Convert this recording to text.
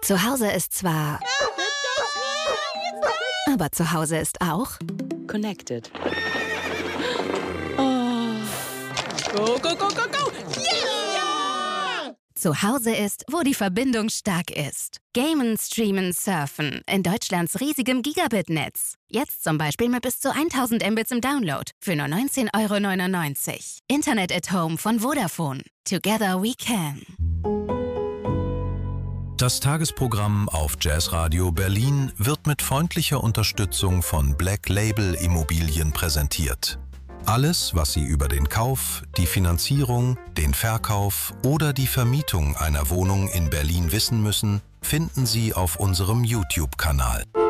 Zu Hause ist zwar... Aber zu Hause ist auch... Connected. Oh. Go, go, go, go, go! Yeah! Zu Hause ist, wo die Verbindung stark ist. Gamen, streamen, surfen. In Deutschlands riesigem Gigabit-Netz. Jetzt zum Beispiel mit bis zu 1000 Mbits im Download. Für nur 19,99 €. Internet at Home von Vodafone. Together we can. Das Tagesprogramm auf Jazzradio Berlin wird mit freundlicher Unterstützung von Black Label Immobilien präsentiert. Alles, was Sie über den Kauf, die Finanzierung, den Verkauf oder die Vermietung einer Wohnung in Berlin wissen müssen, finden Sie auf unserem YouTube-Kanal.